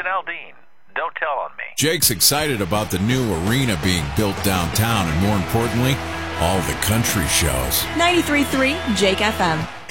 Jason Aldean. Don't tell on me. Jake's excited about the new arena being built downtown and, more importantly, all the country shows. 93.3 Jake FM.